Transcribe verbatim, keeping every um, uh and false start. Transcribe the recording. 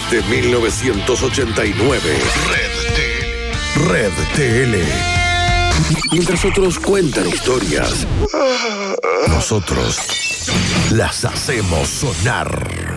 desde mil novecientos ochenta y nueve. Red T L. Red T L. Mientras otros cuentan historias, nosotros las hacemos sonar.